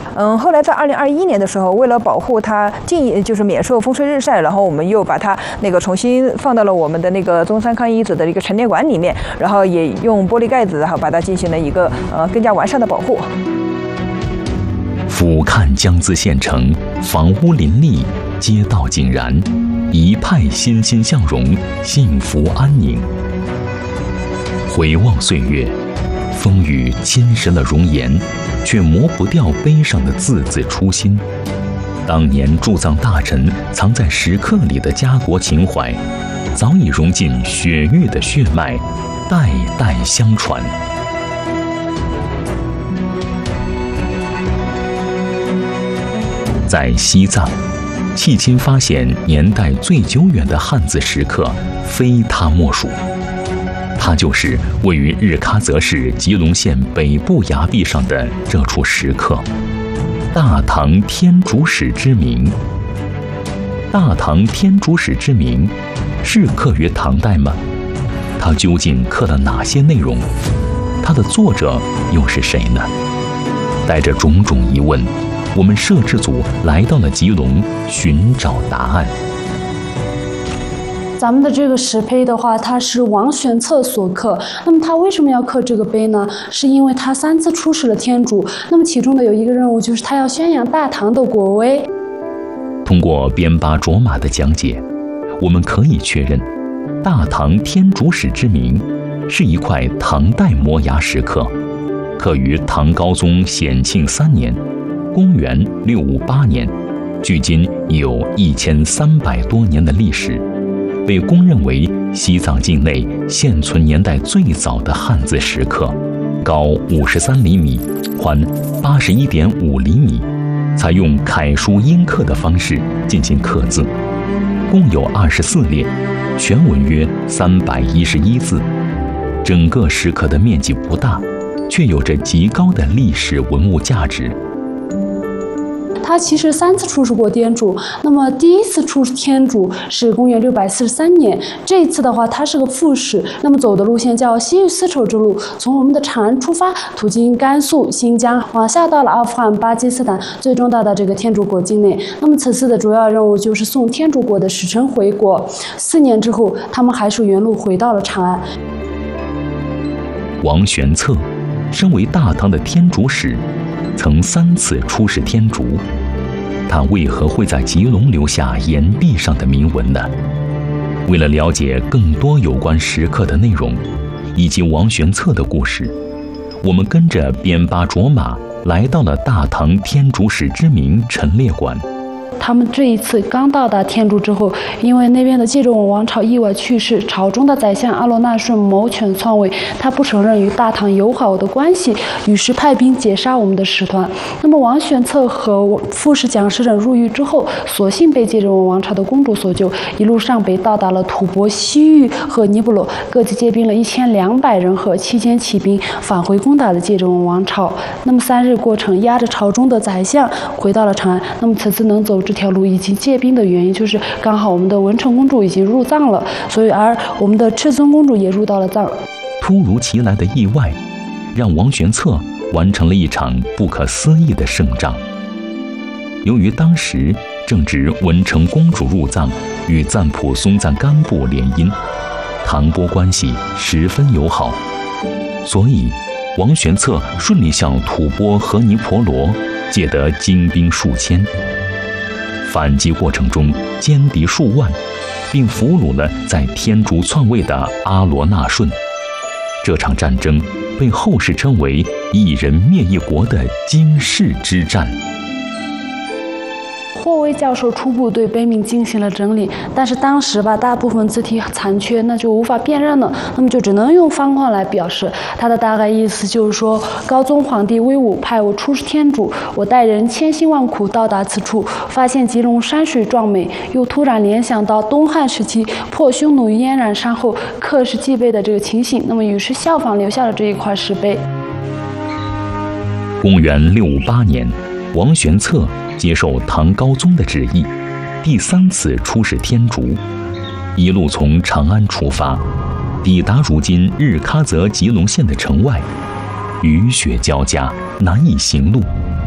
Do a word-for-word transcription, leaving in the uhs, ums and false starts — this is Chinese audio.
嗯，后来在二零二一年的时候，为了保护它进就是免受风吹日晒，然后我们又把它那个重新放到了我们的那个中山康遗址的一个陈列馆里面，然后也用玻璃盖子，然后把它进行了一个呃更加完善的保护。 俯瞰江孜县城，房屋林立，街道井然，一派欣欣向荣，幸福安宁。回望岁月，风雨侵蚀了容颜，却磨不掉碑上的字字初心。当年驻藏大臣藏在石刻里的家国情怀，早已融进血域的血脉，代代相传。在西藏，迄今发现年代最久远的汉字石刻，非它莫属。它就是位于日喀则市吉隆县北部崖壁上的这处石刻——大唐天竺石之铭。大唐天竺石之铭是刻于唐代吗？它究竟刻了哪些内容？它的作者又是谁呢？带着种种疑问，我们摄制组来到了吉隆，寻找答案。 咱们的这个石碑的话，它是王玄策所刻。那么他为什么要刻这个碑呢？是因为他三次出使了天竺，那么其中的有一个任务就是他要宣扬大唐的国威。 通过边巴卓玛的讲解，我们可以确认，大唐天竺石之铭是一块唐代摩崖石刻，刻于唐高宗显庆三年，公元六五八年，距今已有一千三百多年的历史，被公认为西藏境内现存年代最早的汉字石刻，高五十三厘米，宽八十一点五厘米，采用楷书阴刻的方式进行刻字，共有二十四列，全文约三百一十一字。整个石刻的面积不大，却有着极高的历史文物价值。 他其实三次出使过天竺，那么第一次出使天竺是公元六百四十三年，这一次的话他是个副使，那么走的路线叫西域丝绸之路，从我们的长安出发，途经甘肃、新疆，往下到了阿富汗、巴基斯坦，最终到达这个天竺国境内。那么此次的主要任务就是送天竺国的使臣回国。四年之后，他们还是原路回到了长安。 王玄策身为大唐的天竺使，曾三次出使天竺，他为何会在吉隆留下岩壁上的铭文呢？为了了解更多有关石刻的内容以及王玄策的故事，我们跟着边巴卓玛来到了大唐天竺石之铭陈列馆。 他们这一次刚到达天竺之后，因为那边的戒指王王朝意外去世，朝中的宰相阿罗那顺谋权篡位，他不承认与大唐友好的关系，于是派兵截杀我们的使团。那么王玄策和副使蒋师等入狱之后，所幸被戒指王王朝的公主所救，一路上北到达了吐蕃、西域和尼泊罗，各地借兵了一千两百人和七千骑兵，返回攻打了戒指王王朝。那么三日过程，押着朝中的宰相回到了长安。那么此次能走这条路以及借兵的原因，就是刚好我们的文成公主已经入藏了，所以而我们的赤尊公主也入到了藏。 突如其来的意外，让王玄策完成了一场不可思议的胜仗。由于当时正值文成公主入藏与赞普松赞干布联姻，唐波关系十分友好，所以王玄策顺利向吐蕃和尼婆罗借得精兵数千。反击过程中歼敌数万，并俘虏了在天竺篡位的阿罗那顺。这场战争被后世称为一人灭一国的惊世之战。 霍威教授初步对碑铭进行了整理，但是当时吧，大部分字体残缺，那就无法辨认了，那么就只能用方框来表示。它的大概意思就是说，高宗皇帝威武，派我出使天竺，我带人千辛万苦到达此处，发现吉隆山水壮美，又突然联想到东汉时期破匈奴于嫣然山后刻石祭碑的这个情形，那么于是效仿留下了这一块石碑。 公元六五八年，王玄策接受唐高宗的旨意，第三次出使天竺，一路从长安出发，抵达如今日喀则吉隆县的城外。雨雪交加，难以行路，